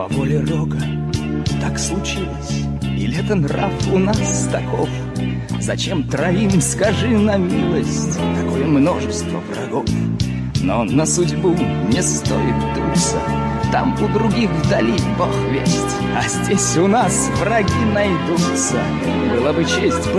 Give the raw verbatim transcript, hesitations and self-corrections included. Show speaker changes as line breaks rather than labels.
По воле Рога так случилось, или это нрав у нас таков? Зачем троим, скажи на милость, такое множество врагов? Но на судьбу не стоит дуться, там у других вдали бог весть, а здесь у нас враги найдутся. Была бы честь